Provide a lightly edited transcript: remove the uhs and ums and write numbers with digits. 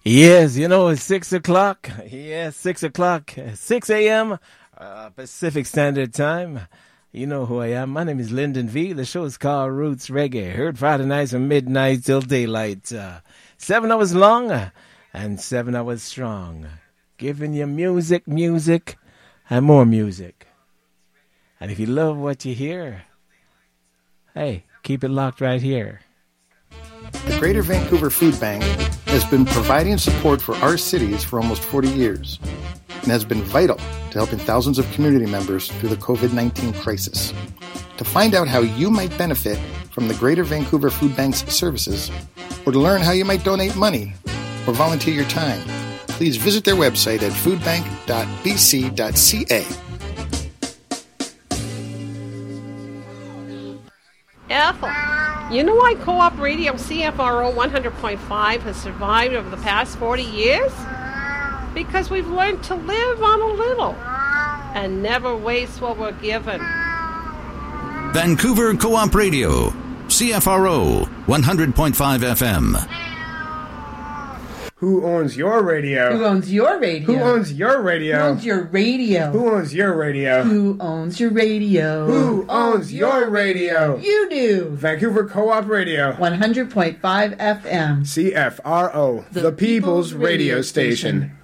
Yes, it's 6 o'clock. Yes, 6 o'clock, 6 a.m. Pacific Standard Time. You know who I am. My name is Lyndon V. The show is called Roots Reggae. Heard Friday nights from midnight till daylight. 7 hours long and 7 hours strong. Giving you music, and more music. And if you love what you hear, hey, keep it locked right here. The Greater Vancouver Food Bank has been providing support for our cities for almost 40 years and has been vital to helping thousands of community members through the COVID-19 crisis. To find out how you might benefit from the Greater Vancouver Food Bank's services, or to learn how you might donate money or volunteer your time, please visit their website at foodbank.bc.ca. Ethel, you know why Co-op Radio CFRO 100.5 has survived over the past 40 years? Because we've learned to live on a little and never waste what we're given. Vancouver Co-op Radio, CFRO 100.5 FM. Who owns your radio? Who owns your radio? Who owns your radio? Who owns your radio? Who owns your radio? Who owns your radio? Who owns your radio? You do. Vancouver Co-op Radio. 100.5 FM. CFRO, the People's Radio Station.